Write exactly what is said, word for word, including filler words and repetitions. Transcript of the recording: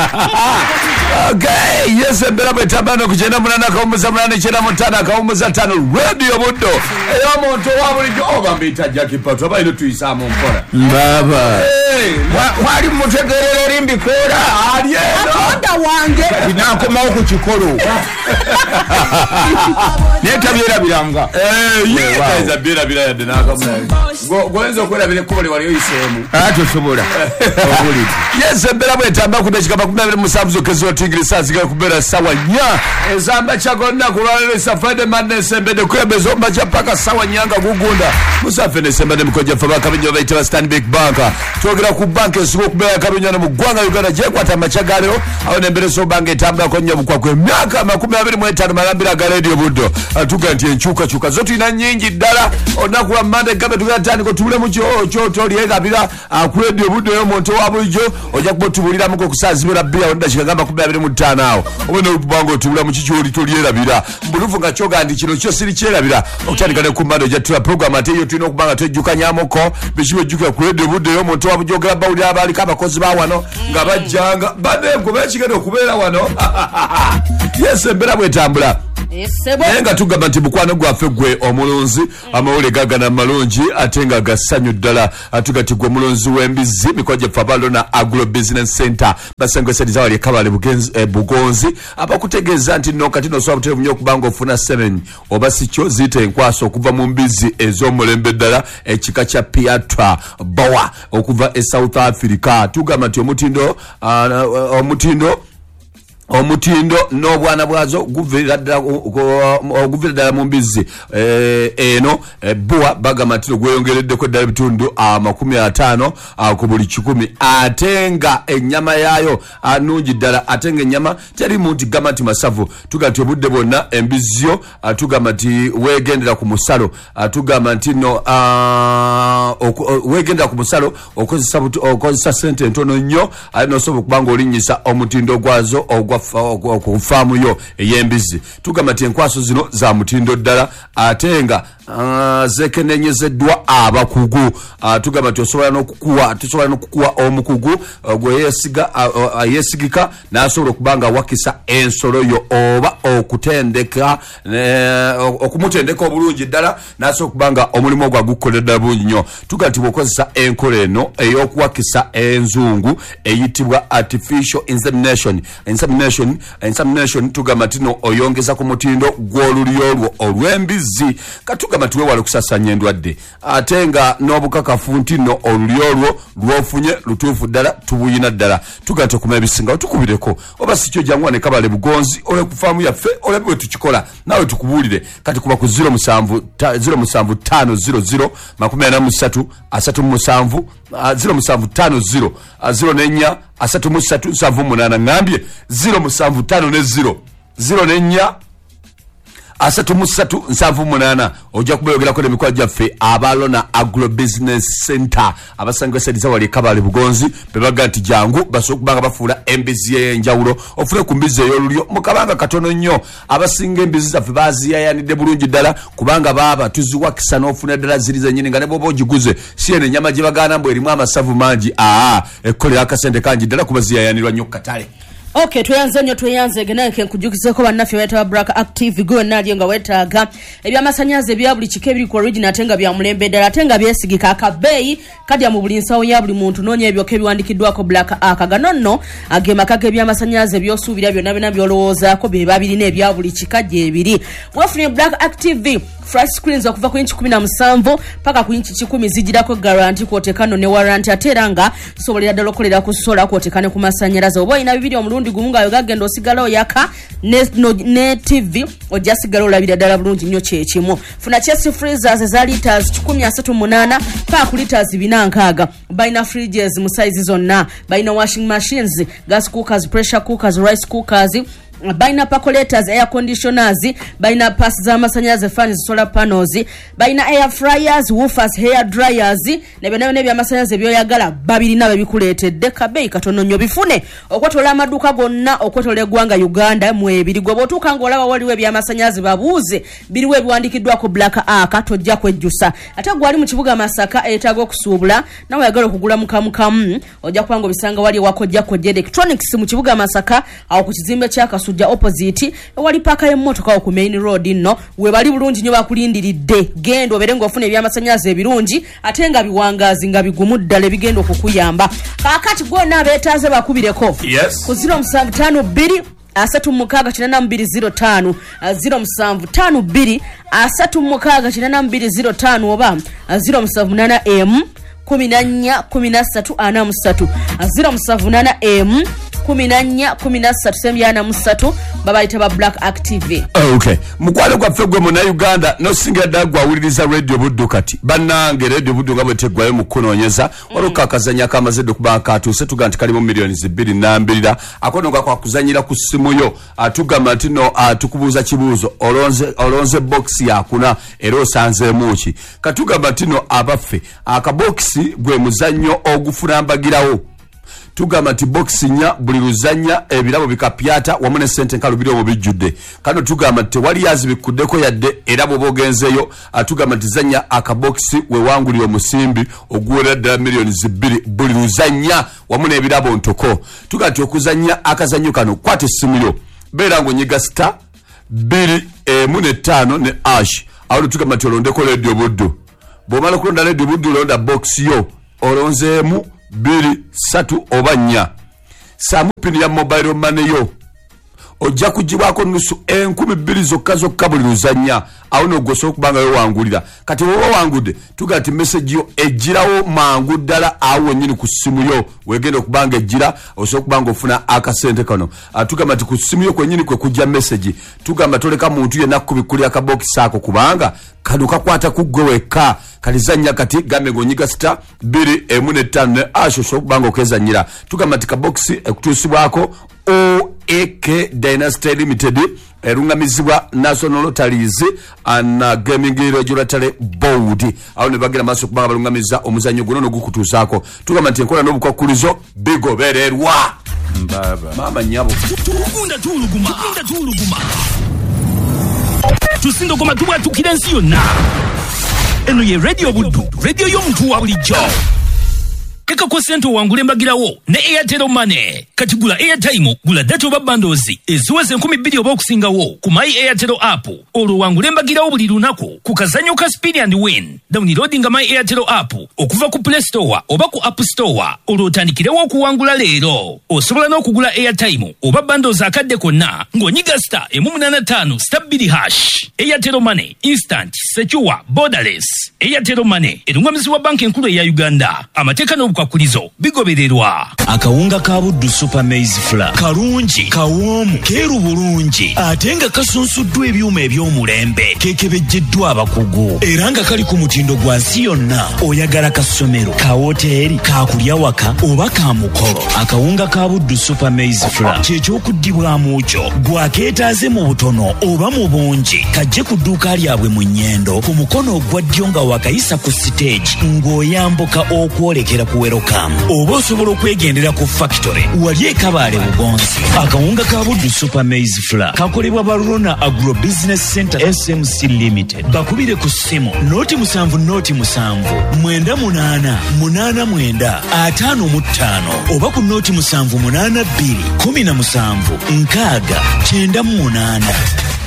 Okay, yes, mbera betabano kujenda munana kaumuza munana chena mutana kaumuza tano radio buddo. Eyo muntu wabuli oba mbita Jackie Pato aba ino tuisamo mpora. Baba. Wali mutegerere limbi kora. Aliye. Akonda wange. Binakoma ku kikolo. Neta bira biranga. Eh, yeah, iza bira bira ya denaka mwana. Go goenzo kwera bile kubali wali oyisemu. Ato sobola. Obuli. Yes, mbera betamba kudashika bakumabire musabuzo kezo tingirisa zika kubera sawa nya. Ezamba chagonna kulale safade manne sembede kwebezo mbacha paka sawa nyanga gugunda. Musafene sembede mkoje faba kabinyo baita Stanbic Bank. Togera ku bank esigo kubera kabinyo na mugwanga Uganda je kwata machagaleo awone mbere so bange tamba konye bukwa kwe myaka makumi abiri mu etaano malambira ga radio buddo. Atuka nti enchuka chuka zote ina nyingi dala onakula mande gabe tugatani ko tubule mu kyo kyo toli egabira ku radio buddo yo monto wabujo oja kubotubulira muko kusazibira bia onda shikagamba makumi abiri mu ttaano awo obone ubango tubula mu kicholi toli erabira mbulufu nga choga ndi kino kyo siri kyerabira okutandika ne kumando ja tula program ate yo tulina okubanga tejukanyamoko bishiwe jukya ku radio buddo yo monto wabujogera bawuli abali kabakozi ba wano nga bajjanga bade kubechigendo okubeera wano yes mbera bwetambula nenga tugamba nti mukwano gwaffe gwe omulunzi amawule gagana malungi atenga gasanyu ddala atugati gwe mulunzi w'embizi mikoje fabalo na Agro Business Center basangwe sediza wali kabale bugenzi eh, bugonzi abakutegeeza nti no kati no swaba tevu nyo kubanga ofuna seven oba sicho zite enkwaso okuva mu mbizi ez'omulembe ddala ekika kya Piatra Boa okuva e South Africa tugamba nti omutindo uh, omutindo omutindo n'obwana bwazo guvirira ddala guvirira ddala mu mbizi eh, eno eh, bua bagamatiro gweyongereddeko ddala bitundu amakumi ataano ku buli kikumi atenga ennyama yayo anungi ddala atenga ennyama teri munti gamba nti masavu tugamba nti obudde bwonna embizio tugamba nti weegendera ku musalo tugamba nti no uh, weegendera ku musalo okozesa sente entono nnyo ali nosobola okubanga olinnyisa omutindo gwazo ogwa okufamu yo eyembizi tugamba nti enkwaso zino za mutindo ddala atenga uh, zekenenyezeddwa abakugu uh, tugamba nti osobola n'okukuwa tusobola n'okukuwa omukugu uh, gwe yesiga uh, uh, yesigika n'asobola okubanga wakisa ensolo yo oba okutendeka uh, okumutendeka obulungi ddala n'asobola okubanga omulimu ogwo agukola ddala bulungi nnyo tugamba nti bw'okozesa enkola eno ey'okuwakisa enzungu eyitibwa artificial insemination insemination insemination tugamba nti no oyongeza ku mutindo gw'olulyo olwo olw'embizi katugamba nti weewale okusasanya endwadde ate nga n'obukakafu nti no olulyo olwo lwofunye lutuufu ddala tubuyina ddala tugamba nti okuma ebisinga otukubireko oba sikyo jangu ne kabale bugonzi ole ku faamu yaffe ole bwe tukikola nawe tukubuulire kati kuba ku zero musanvu ttaano zero zero makumi ana mu ssatu asatu mu musanvu zero musanvu ttaano zero zero n'ennya asatu mu ssatu nsanvu munaana ngambye zero musanvu ttaano ne zero zero n'ennya asatu mu ssatu nsanvu munaana ojja kubeyogerako n'emikola gyaffe abalona Agro Business Center abasangwa sediza wali kabale bugonzi bebaga nti jangu basobola okubanga bafuula embizi ey'enjawulo ofune ku mbizi ey'olulyo mu kabanga katono nnyo abasinga embizi zaffe baziyayanidde bulungi ddala kubanga baaba tuziwakisa n'ofuna ddala ziri zennyini nga ne bwoba ogiguze si eno ennyama gye bagaana mbu erimu amasavu mangi aa ekkolera akasente kangi ddala kuba ziyayanirwa nnyo ku katale. Okay, tuyanze nyo tuyanze gena ke nkujukizeko bannaffe weta Braka Active go nalyo nga wetaaga ebyamasanyaze bya buli kike biri ku original atenga bya mulembe ddala atenga byesigika akabeyi kadya mu buli nsawo ya buli muntu nonya ebyo kebiwandikiddwako Black akaga nno agema kage byamasanyaze byosuubira byonna byonna byolowoozaako be babirina ebya buli kikaje ebiri wafune Black Active flash screens okuva ku inchi kumi na musanvu paka ku inchi kikumi zijirako guarantee kwotekano ne warranty ateranga tusobolera ddala okolera ku sola kwotekane ku masanyalaze oba ina bibiri omulundi gumu nga yogagenda osigala oyaka ne, no, ne T V ojja sigala olabira ddala bulungi nnyo kyekimu funa chest freezers za liters kikumi asatu munaana pa ku liters bina nkaaga baina fridges mu size zonna baina washing machines gas cookers pressure cookers rice cookers balina percolators, air conditioners, balina pass z'amasannyalaze, fans, solar panels, balina air fryers, woofers, hair dryers, ne byonna byonna eby'amasannyalaze by'oyagala babirina babikuleetedde kabeeyi katono nnyo bifune okwetola amaduuka gonna okwetola eggwanga Uganda mwebiri gwe bw'otuuka ng'olaba waliwo eby'amasannyalaze babuuze biriwo ebiwandiikiddwako Black Ark tojja kwejjusa ate gwali mu kibuga Masaka eetaaga okusuubula nawe oyagala okugula mukamukamu ojja kubanga obisanga wali ewakojja kojja electronics mu kibuga Masaka awo ku kizimbe kya Kasujja opposite ewali paaka y'emmotoka awo ku main road nno we bali bulungi nnyo bakulindiridde genda obeere ng'ofuna eby'amasannyalaze ebirungi ate nga biwangaazi nga bigumu ddala ebigenda okukuyamba kaakati gwonna abeetaaze bakubireko yes. ku zero seven five two asatu mukaaga kinana mbiri zero tano zero seven five two asatu mukaaga kinana mbiri zero tano oba zero seven nine m kumi na nnya kumi na ssatu ana mu ssatu zero seven nine m kumi na nnya kumi na ssatu sembyana mu ssatu babayita ba Black Active. Okay mukwale gwaffe gwe mu Uganda nosinga ddala gwawuliriza radio Buddu kati bannange radio Buddu nga bwe teggwayo mu kunoonyeza waliwo akazanya k'amazedde okuba katuuse tuga nti kalimu miliyoni bbiri nambirira akono nga kwakuzanyira ku ssimu yo atugamba nti no atukubuuza kibuuzo olonze olonze box yakuna era osanzeemu ki katugamba nti no abaffe akabokisi gwe muzannyo ogufulambagirawo tugamba nti box nya buli luzanya ebirabo bikapyata wamu ne sente nkalubiri omu bijjudde kano tugamba nti tewali yazibikuddeko yadde era bw'obogenzeyo atugamba nti zanya akabokisi we wangulira omusimbi oguwera ddala miliyoni bbiri buli luzanya wamu n'ebirabo ntoko tugamba nti okuzanya akazanyo kano kwata essimu yo beera ng'onyiga star bbiri emu ne ttaano ne ash awo tugamba nti olondeko radio Buddu bw'omala okulonda radio Buddu olonda box yo olonzeemu biri satu oba nnya samu pini ya mobile money yo ojja kugibwako nusu enkumi bbiri zokka zokka buli luzanya awo n'ogosa okubanga yo wangulira kati woba wangudde tuga nti message yo ejjirawo mangu ddala awo wennyini ku ssimu yo wegenda okubanga ejjira osobola okubanga ofuna akasente kano tugamba nti ku ssimu yo kwennyini kwe kujja message tugamba toleka muntu yenna kubikkulira akabokisi ako kubanga kano kakwata ku ggwe wekka kalizanya kati gambe ng'onyiga star bbiri emu ne ttaano ne asho osobola okubanga okezanyira tugamba nti kabokisi ekutuusibwako O A K Dynasty Limited erungamizibwa National Lotteries and Gaming Regulatory Board awo ne bagera maaso kubanga balungamiza omuzannyo guno n'ogukutuusaako tugamba nti enkola n'obukwakulizo bigobererwa mbaba mama nyabo tukunda tuluguma tukunda tuluguma tusindo koma tubwa tukira ensi yonna eno ye radio Buddu radio y'omuntu wa bulijjo keka ko sento wangule mbagirawo ne Airtel Money kati gula airtime gula data oba bundles eziweze enkumi bbiri oba okusingawo ku my Airtel app olwo wangule mbagirawo buli lunaku ku kazanyo ka Speed and Win downloading my Airtel app okuva ku Play Store oba ku App Store olwo otandikirewo okuwangula leero osobola n'okugula airtime oba bundles akadde konna ng'onyiga star emu munaana ttaano star bbiri hash Airtel Money instant secure borderless Airtel Money erungamizibwa banka enkulu eya Uganda amateeka n'obukwakulizo bigobererwa akawunga ka Buddu super maize flour karungi kawoomu keeru bulungi ate nga kasunsuddwa ebyuma eby'omulembe keekebejjeddwa abakugu era nga kali ku mutindo gwa nsi yonna oyagala kasomero ka woteeri kakulya waka oba ka mukolo akawunga ka Buddu super maize flour kyekyokuddibwamu kyo gwakeetaaze mu butono oba mu bungi kajje ku dduuka lyabwe mu nnyendo ku mukono ogwa ddyo nga wakayisa ku stage ng'oyambuka okwolekera ku welcome oba osobola okwegendera ku factory wali ekabaale bugonzi akawunga ka Buddu super maize flour kakolebwa ba Rona Agro Business Center S M C Limited bakubire ku ssimu noti musanvu noti musanvu mwenda munaana munaana mwenda ataano mu ttaano oba ku noti musanvu munaana bbiri kumi na musanvu nkaaga kyenda mu munaana